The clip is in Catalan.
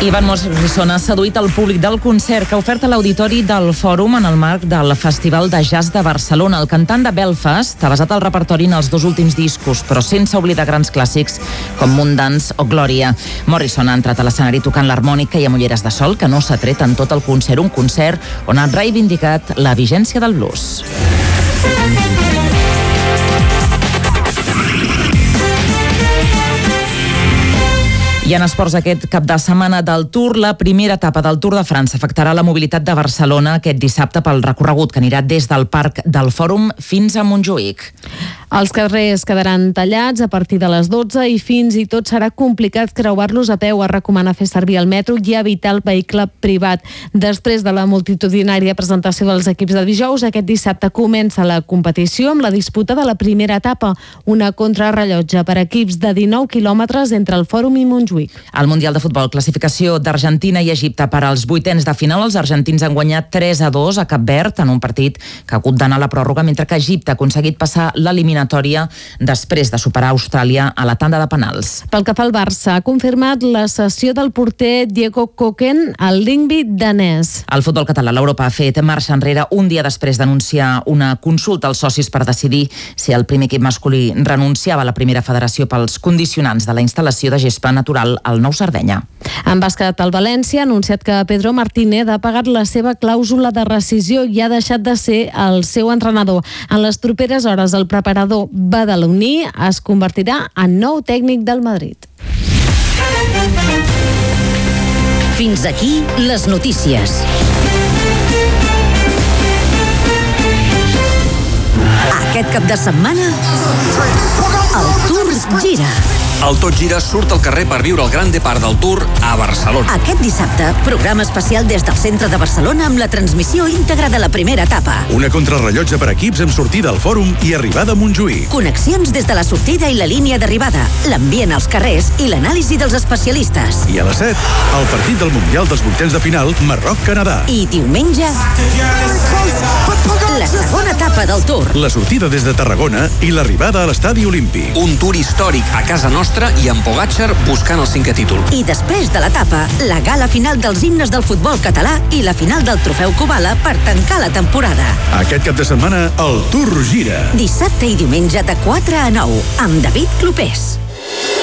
Ivan Morrison ha seduït el públic del concert que ha ofert a l'auditori del Fòrum en el marc del Festival de Jazz de Barcelona. El cantant de Belfast ha basat el repertori en els dos últims discos, però sense oblidar grans clàssics com Moondance o Glòria. Morrison ha entrat a l'escenari tocant l'harmònica i amb ulleres de sol que no s'ha tret en tot el concert, un concert on ha reivindicat la vigència del blues. I en esports, aquest cap de setmana del Tour, la primera etapa del Tour de França afectarà la mobilitat de Barcelona aquest dissabte pel recorregut que anirà des del Parc del Fòrum fins a Montjuïc. Els carrers quedaran tallats a partir de les 12 i fins i tot serà complicat creuar-los a peu. Es recomana fer servir el metro i evitar el vehicle privat. Després de la multitudinària presentació dels equips de dijous, aquest dissabte comença la competició amb la disputa de la primera etapa, una contrarrellotge per equips de 19 quilòmetres entre el Fòrum i Montjuïc. Al Mundial de Futbol, classificació d'Argentina i Egipte per als vuitens de final. Els argentins han guanyat 3-2 a Cap Verd en un partit que ha hagut d'anar a la pròrroga, mentre que Egipte ha aconseguit passar l'eliminatòria després de superar Austràlia a la tanda de penals. Pel que fa al Barça, ha confirmat la cessió del porter Diego Koken al Lyngby danès. El futbol català, l'Europa, ha fet marxa enrere un dia després d'anunciar una consulta als socis per decidir si el primer equip masculí renunciava a la primera federació pels condicionants de la instal·lació de gespa natural al Nou Sardenya. En bàsquet, el València ha anunciat que Pedro Martínez ha pagat la seva clàusula de rescisió i ha deixat de ser el seu entrenador. En les properes hores, el preparador badaloní es convertirà en nou tècnic del Madrid. Fins aquí les notícies. Aquest cap de setmana, el Tour gira. El Tot Gira surt al carrer per viure el Gran Depart del Tour a Barcelona. Aquest dissabte, programa especial des del centre de Barcelona amb la transmissió íntegra de la primera etapa. Una contrarrellotge per equips amb sortida al Fòrum i arribada a Montjuïc. Connexions des de la sortida i la línia d'arribada, l'ambient als carrers i l'anàlisi dels especialistes. I a les 7, el partit del Mundial dels vuitens de final, Marroc-Canadà. I diumenge, la segona etapa del Tour. La sortida des de Tarragona i l'arribada a l'Estadi Olímpic. Un Tour històric a casa nostra i amb Pogačar buscant el 5è títol. I després de l'etapa, la gala final dels himnes del futbol català i la final del Trofeu Kubala per tancar la temporada. Aquest cap de setmana, el Tour gira. Dissabte i diumenge de 4 a 9, amb David Clopés.